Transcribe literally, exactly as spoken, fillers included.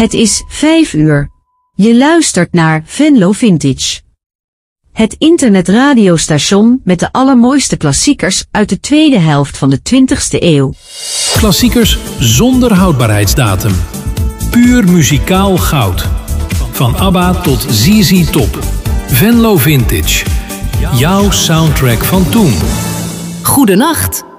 Het is vijf uur. Je luistert naar Venlo Vintage. Het internetradiostation met de allermooiste klassiekers uit de tweede helft van de twintigste eeuw. Klassiekers zonder houdbaarheidsdatum. Puur muzikaal goud. Van ABBA tot Z Z Top. Venlo Vintage. Jouw soundtrack van toen. Goedenacht.